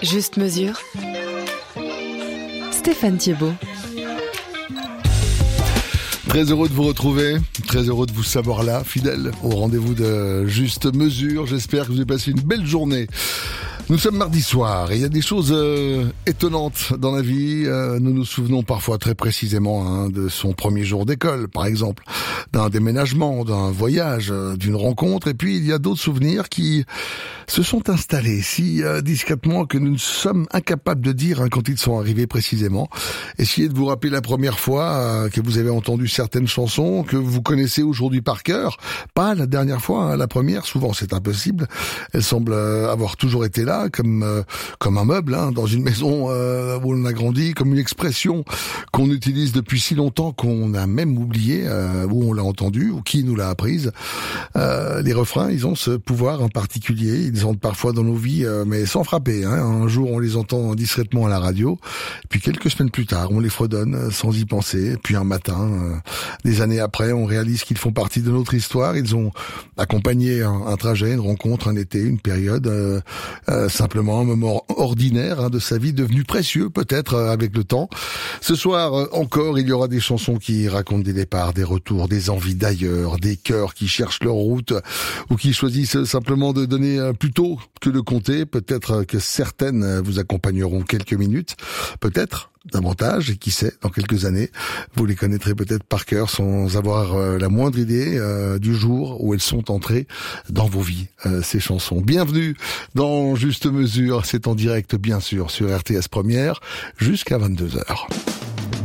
Juste mesure. Stéphane Thiebaud. Très heureux de vous retrouver, très heureux de vous savoir là, fidèle au rendez-vous de Juste Mesure. J'espère que vous avez passé une belle journée. Nous sommes mardi soir et il y a des choses étonnantes dans la vie. Nous nous souvenons parfois très précisément de son premier jour d'école, par exemple, d'un déménagement, d'un voyage, d'une rencontre. Et puis il y a d'autres souvenirs qui se sont installés si discrètement que nous sommes incapables de dire quand ils sont arrivés précisément. Essayez de vous rappeler la première fois que vous avez entendu certaines chansons que vous connaissez aujourd'hui par cœur. Pas la dernière fois, la première, souvent c'est impossible. Elle semble avoir toujours été là, comme un meuble dans une maison où on a grandi, comme une expression qu'on utilise depuis si longtemps qu'on a même oublié où on l'a entendue ou qui nous l'a apprise. Les refrains, ils ont ce pouvoir en particulier. Ils entrent parfois dans nos vies, mais sans frapper. Un jour, on les entend discrètement à la radio, puis quelques semaines plus tard, on les fredonne sans y penser. Puis un matin, des années après, on réalise qu'ils font partie de notre histoire. Ils ont accompagné un trajet, une rencontre, un été, une période, simplement un moment ordinaire de sa vie, devenu précieux peut-être avec le temps. Ce soir encore, il y aura des chansons qui racontent des départs, des retours, des envies d'ailleurs, des cœurs qui cherchent leur route ou qui choisissent simplement de donner plutôt que de compter. Peut-être que certaines vous accompagneront quelques minutes, peut-être davantage, et qui sait, dans quelques années, vous les connaîtrez peut-être par cœur sans avoir la moindre idée du jour où elles sont entrées dans vos vies, ces chansons. Bienvenue dans Juste Mesure, c'est en direct bien sûr sur RTS Première jusqu'à 22h.